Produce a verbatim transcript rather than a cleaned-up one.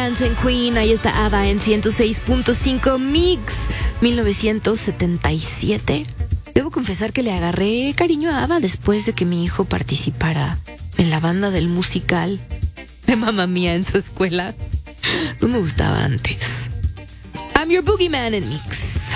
Dancing Queen. Ahí está ABBA en ciento seis punto cinco Mix, mil novecientos setenta y siete. Debo confesar que le agarré cariño a ABBA después de que mi hijo participara en la banda del musical de Mamma Mía en su escuela. No me gustaba antes. I'm Your Boogeyman en Mix.